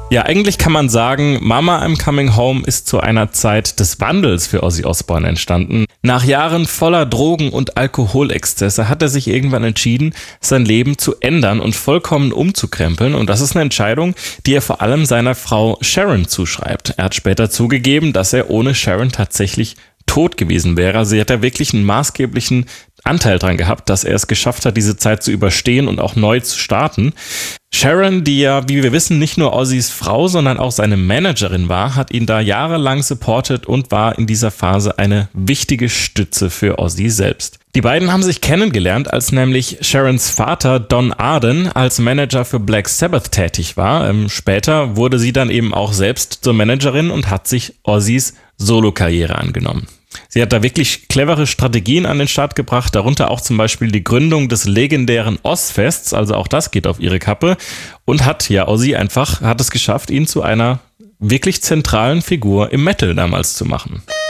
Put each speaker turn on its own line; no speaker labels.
Ja, eigentlich kann man sagen, Mama I'm Coming Home ist zu einer Zeit des Wandels für Ozzy Osbourne entstanden. Nach Jahren voller Drogen- und Alkoholexzesse hat er sich irgendwann entschieden, sein Leben zu ändern und vollkommen umzukrempeln. Und das ist eine Entscheidung, die er vor allem seiner Frau Sharon zuschreibt. Er hat später zugegeben, dass er ohne Sharon tatsächlich tot gewesen wäre. Sie hat da wirklich einen maßgeblichen Anteil dran gehabt, dass er es geschafft hat, diese Zeit zu überstehen und auch neu zu starten. Sharon, die ja, wie wir wissen, nicht nur Ozzys Frau, sondern auch seine Managerin war, hat ihn da jahrelang supportet und war in dieser Phase eine wichtige Stütze für Ozzy selbst. Die beiden haben sich kennengelernt, als nämlich Sharons Vater Don Arden als Manager für Black Sabbath tätig war. Später wurde sie dann eben auch selbst zur Managerin und hat sich Ozzys Solokarriere angenommen. Sie hat da wirklich clevere Strategien an den Start gebracht, darunter auch zum Beispiel die Gründung des legendären Ozzfests, also auch das geht auf ihre Kappe, und hat es geschafft, ihn zu einer wirklich zentralen Figur im Metal damals zu machen.